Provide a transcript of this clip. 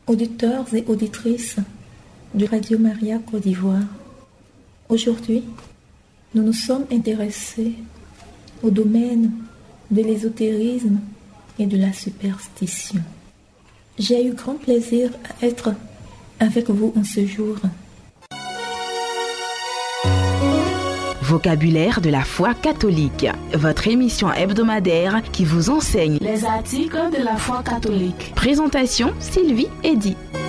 auditeurs et auditrices de Radio Maria Côte d'Ivoire. Aujourd'hui, nous nous sommes intéressés au domaine de l'ésotérisme et de la superstition. J'ai eu grand plaisir à être avec vous en ce jour. Vocabulaire de la foi catholique, votre émission hebdomadaire qui vous enseigne les articles de la foi catholique. Présentation Sylvie Eddy.